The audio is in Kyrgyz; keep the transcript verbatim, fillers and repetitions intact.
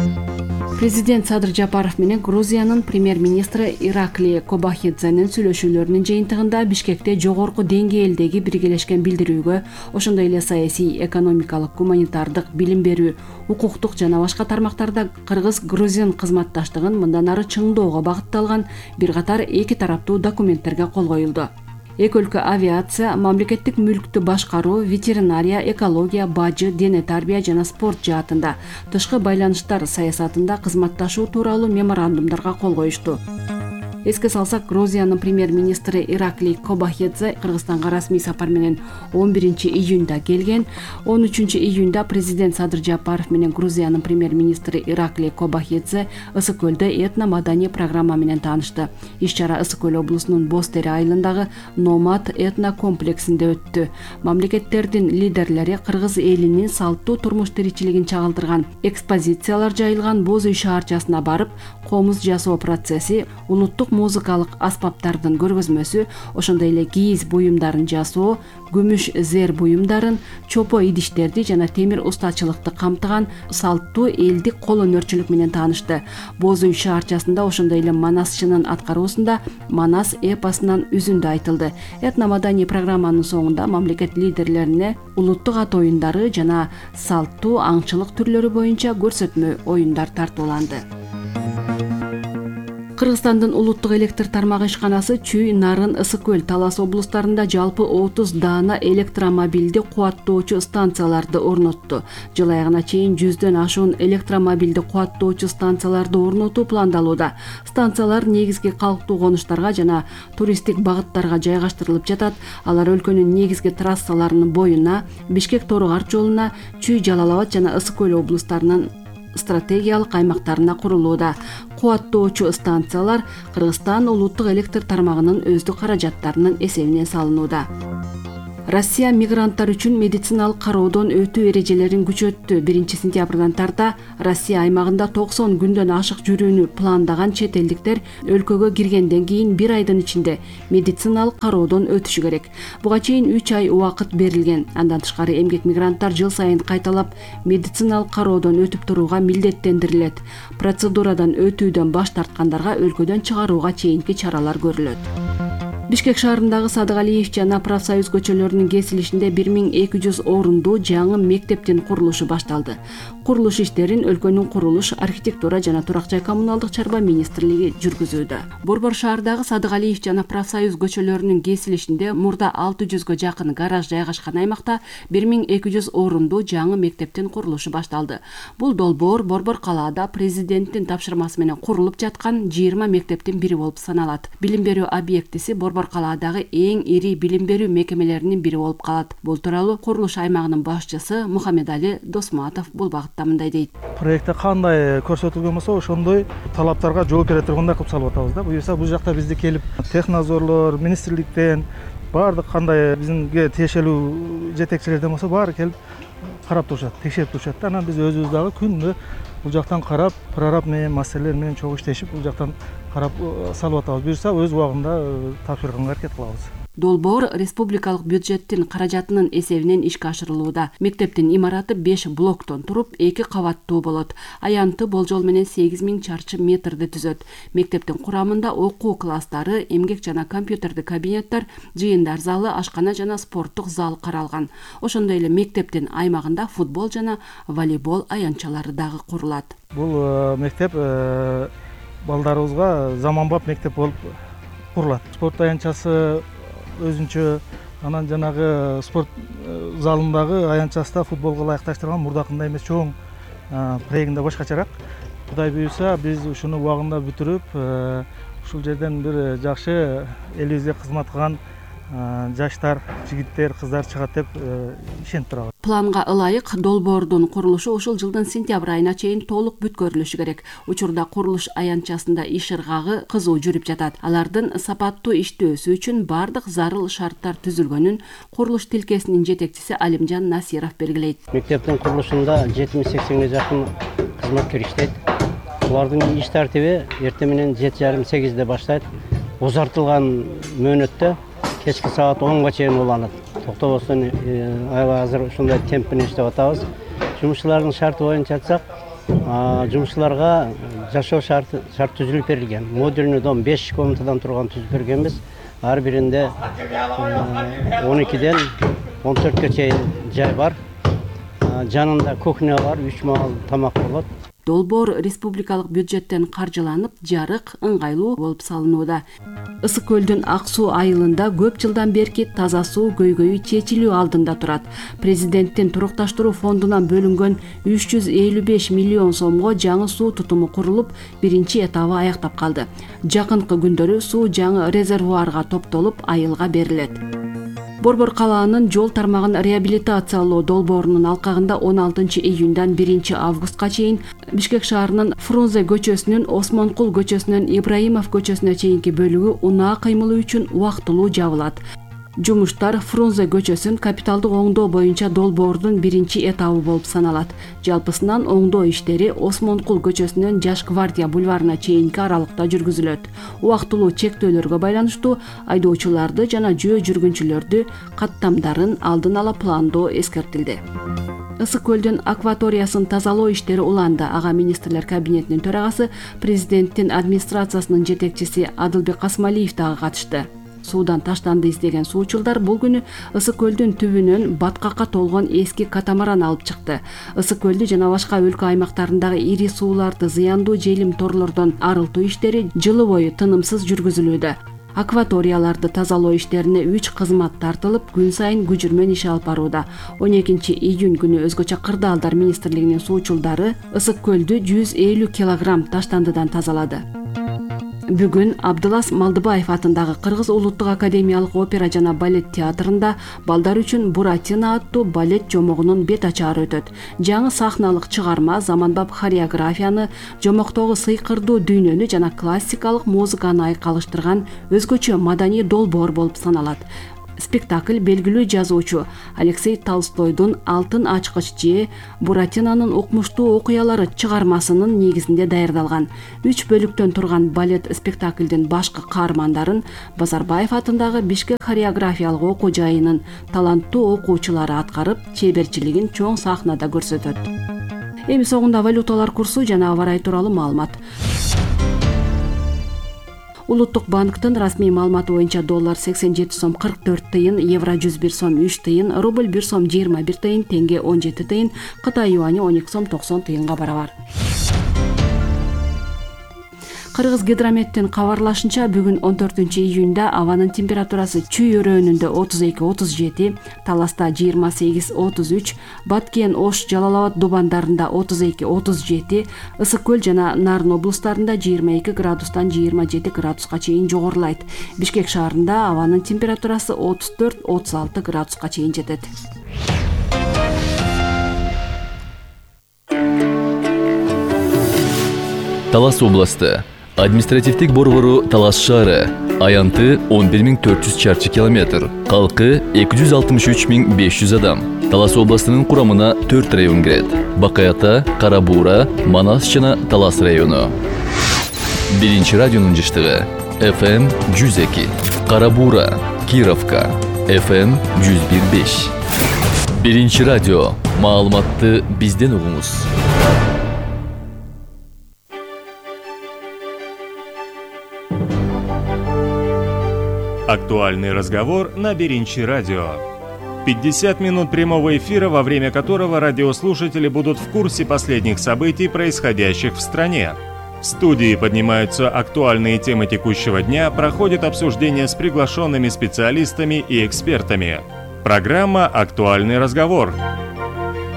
Президент Садыр Жапаров менен Грузиянын премьер-министри Иракли Кобахидзенин сүйлөшүүлөрүнүн жыйынтыгында Бишкекте жогорку деңгээлдеги биргелешкен билдирүүгө, ошондой эле саясий, экономикалык, гуманитардык, билим берүү, укуктук жана башка тармактарда кыргыз-грузин кызматташтыгын мындан ары чыңдоого багытталган бир катар эки тараптуу документтерге кол коюлду. Эки өлкө авиация, мамлекеттик мүлктү башкаруу, ветеринария, экология, бажы, дене тарбия жана спорт жаатында, тышкы байланыштар саясатында кызматташуу тууралуу меморандумдарга кол коюшту. Эске салсак, Грузиянын премьер-министри Иракли Кобахидзе Кыргызстанга расмий сапар менен он биринчи июнда келген. он үчүнчү июнда президент Садыр Жапаров менен Грузиянын премьер-министри Иракли Кобахидзе Ысык көлдө этно-маданий программа менен таанышты. Иш-чара Ысык көл облусунун Боз-Тере айылындагы Номад этно комплексинде өттү. Мамлекеттердин лидерлери кыргыз элинин салттуу турмуш тиричилигин чагылдырган экспозициялар жайылган Боз үй шаарчасына барып, комуз жасоо процесси, улуттук музыкалык аспаптардын көргөзмөсү, ошондой эле кийиз буюмдарын жасоо, күмүш зер буюмдарын, чопо идиштерди жана темир устачылыкты камтыган салттуу элдик кол өнөрчүлүк менен таанышты. Боз үй шаарчасында ошондой эле Манасчынын аткаруусунда Манас эпосунан үзүндү айтылды. Этно-маданий программанын соңунда мамлекет лидерлерине улуттук ат оюндары жана салттуу аңчылык түрлөрү боюнча көрсөтмө оюндар тартууланды. Кыргызстандын улуттук электр тармагы ишканасы Чүй, Нарын, Ысык көл, Талас облустарында жалпы отуз даана электромобилди кубаттоочу станцияларды орнотту. Жыл аягына чейин жүздөн ашуун электромобилди кубаттоочу станцияларды орнотуу пландалууда. Станциялар негизги калктуу конуштарга жана туристтик багыттарга жайгаштырылып жатат. Алар өлкөнүн негизги трассаларынын боюна, Бишкек-Торугар жолуна, Чүй, Жалал-Абад жана Ысык көл облустарынын стратегиялык аймактарына курулууда. Кубаттоочу станциялар Кыргызстан улуттук электр тармагынын өздүк каражаттарынын эсебинен салынууда. Россия мигранттар үчүн медициналык кароодон өтүү эрежелерин күчөттү. биринчи сентябрдан тарта Россия аймагында токсон күндөн ашык жүрүүнү пландаган чет элдиктер өлкөгө киргенден кийин бир айдын ичинде медициналык кароодон өтүшү керек. Буга чейин үч ай убакыт берилген. Андан тышкары эмгек мигранттар жыл сайын кайталап медициналык кароодон өтүп турууга милдеттендирилет. Процедурадан өтүүдөн баш тарткандарга өлкөдөн чыгарууга чейинки чаралар көрүлөт. Бишкек шаарындагы Садыгалиев жана Профсоюз көчөлөрүнүн кесилишинде бир миң эки жүз орунду жаңы мектептин курулушу башталды. Курулуш иштерин өлкөнүн курулуш, архитектура жана турак жай коммуналдык чарба министрлиги жүргүзүүдө. Борбор шаардагы Садыгалиев жана Профсоюз көчөлөрүнүн кесилишинде мурда алты жүзгө жакын гараж жайгашкан аймакта бир миң эки жүз орунду жаңы мектептин курулушу башталды. Бул долбоор Борбор калаада президенттин тапшырмасы менен курулуп жаткан жыйырма мектептин бири болуп саналат. Билим берүү объектиси Борбор калаадагы эң ири билим берүү мекемелеринин бири болуп калат. Бул тууралуу курулуш аймагынын башчысы Мухаммедали Досматов бул багытта мындай дейт. Проектте кандай көрсөтүлгөн болсо, ошондой талаптарга жооп бере тургандай кылып салып атабыз да. Буюрса бул жакта бизди келип технадзорлор, министрликтен баардык кандай бизге тиешелүү жетекчилерден болсо баары келип карап турушат, текшерип турушат да. Анан биз өзүбүз дагы күндө бул жактан карап, прораб менен, маселелер менен чогуу иштешип, бул жактан карап салып атабыз. Буюрса өз убагында тапшырганга аракет кылабыз. Долбоор республикалык бюджеттин каражатынын эсебинен ишке ашырылууда. Мектептин имараты беш блоктон туруп, эки кабаттуу болот. Аянты болжол менен сегиз миң чарчы метрди түзөт. Мектептин курамында окуу класстары, эмгек жана компьютердик кабинеттер, жыйындар залы, ашкана жана спорттук зал каралган. Ошондой эле мектептин аймагында футбол жана волейбол аянтчалары дагы курулат. Бул мектеп балдарыбызга заманбап мектеп болуп курулат. Спорт аянтчасы өзүнчө, анан жанагы спорт залындагы аянтчасында футболго ылайыкташтырылган мурдакындай эмес чоң, проегинде башкачараак. Кудай буйруса биз ушуну убагында бүтүрүп, ушул жерден бир жакшы элибизге кызмат кылган жаштар, жигиттер, кыздар чыгат деп ишенип турабыз. Планга ылайык долбоордун курулушу ушул жылдын сентябрь айына чейин толук бүткөрүлүшү керек. Учурда курулуш аянтчасында иш ыргагы кызуу жүрүп жатат. Алардын сапаттуу иштөөсү үчүн бардык зарыл шарттар түзүлгөнүн курулуш тилкесинин жетекчиси Алимжан Насиров белгилейт. Мектептин курулушунда жетимиш сексенге жакын кызматкер иштейт. Булардын иш тартиби эртең менен жети жарым сегизде баштайт. Узартылган мөөнөттө кечки саат онго чейин уланат. Токтобостон аябай азыр ушундай темп менен иштеп атабыз. Жумушчулардын шарты боюнча айтсак, жумушчуларга жашоо шарты шарт түзүлүп берилген. Модульный дом беш комнатадан турган түзүп бергенбиз. Ар биринде он экиден он төрткө чейин жай бар. Жанында кухня бар, үч маал тамак болот. Долбоор республикалык бюджеттен каржыланып, жарык, ыңгайлуу болуп салынууда. Ысык көлдүн Ак суу айылында көп жылдан берки таза суу көйгөйү чечилүү алдында турат. Президенттин турукташтыруу фондунан бөлүнгөн үч жүз элүү беш миллион сомго жаңы суу тутуму курулуп, биринчи этабы аяктап калды. Жакынкы күндөрү суу жаңы резервуарга топтолуп, айылга берилет. Борбор калаанын жол тармагын реабилитациялоо долбоорунун алкагында он алтынчы июндан биринчи августка чейин Бишкек шаарынын Фрунзе көчөсүнүн Осмонкул көчөсүнөн Ибраимов көчөсүнө чейинки бөлүгү унаа кыймылы үчүн убактылуу жабылат. Жумуштар Фрунзе көчөсүн капиталдык оңдоо боюнча долбоордун биринчи этабы болуп саналат. Жалпысынан оңдоо иштери Осмонкул көчөсүнөн Жаш гвардия бульварына чейинки аралыкта жүргүзүлөт. Убактылуу чектөөлөргө байланыштуу айдоочуларды жана жөө жүргүнчүлөрдү каттамдарын алдын ала пландоо эскертилди. Ысык көлдүн акваториясын тазалоо иштери уланды. Ага министрлер кабинетинин төрагасы, президенттин администрациясынын жетекчиси Адылбек Касмалиев дагы катышты. Суудан таштанды издеген суучулдар бул күнү Ысык көлдүн түбүнөн баткакка толгон эски катамаран алып чыкты. Ысык көлдү жана башка өлкө аймактарындагы ири сууларды зыяндуу желим торлордон арылтуу иштери жылы бою тынымсыз жүргүзүлүүдө. Акваторияларды тазалоо иштерине үч кызмат тартылып, күн сайын күжүрмөн иш алып барууда. он экинчи июнь күнү өзгөчө кырдаалдар министрлигинин суучулдары Ысык көлдү жүз элүү килограмм таштандыдан тазалады. Бүгүн Абдылас Малдыбаев атындагы Кыргыз улуттук академиялык опера жана балет театрында балдар үчүн Буратино аттуу балет жомогунун бет ачаары өтөт. Жаңы сахналык чыгарма заманбап хореографияны, жомоктогу сыйкырдуу дүйнөнү жана классикалык музыканы айкалыштырган өзгөчө маданий долбоор болуп саналат. Спектакль белгилүү жазуучу Алексей Толстойдун Алтын ачкыч же Буратинонун укмуштуу окуялары чыгармасынын негизинде даярдалган. Үч бөлүктөн турган балет спектаклдин башкы каармандарын Базарбаев атындагы Бишкек хореографиялык окуу жайынын таланттуу окуучулары аткарып, чеберчилигин чоң сахнада көрсөтөт. Эми соңунда валюталар курсу жана аба ырайы тууралуу маалымат. Улуттук банктын расмий маалыматы боюнча доллар сексен жети сом кырк төрт тыйын, евро жүз бир сом үч тыйын, рубль бир сом жыйырма бир тыйын, тенге он жети тыйын, Кытай юани он эки сом токсон тыйынга барабар. Кыргыз гидрометтин кабарлашынча, бүгүн он төртүнчү июнда абанын температурасы Чүй өрөөнүндө отуз эки отуз жети, Таласта жыйырма сегиз отуз үч, Баткен, Ош, Жалал Абад дубандарында отуз эки отуз жети, Ысык көл жана Нарын облустарында жыйырма эки градустан жыйырма жети градуска чейин жогорулайт. Бишкек шаарында абанын температурасы отуз төрт отуз алты градуска чейин жетет. Талас областы. Административдик борбору Талас шаары. Аянты он бир миң төрт жүз чарчы километр. Калкы эки жүз алтымыш үч миң беш жүз адам. Талас областынын курамына төрт район кирет. Бакаята, Карабура, Манас жана Талас району. Биринчи радионун жыштыгы эф эм жүз эки. Карабура, Кировка, эф эм жүз бир беш. Биринчи радио. Маалыматты бизден угуңуз. Актуальный разговор на Биринчи радио. пятьдесят минут прямого эфира, во время которого радиослушатели будут в курсе последних событий, происходящих в стране. В студии поднимаются актуальные темы текущего дня, проходит обсуждение с приглашенными специалистами и экспертами. Программа «Актуальный разговор».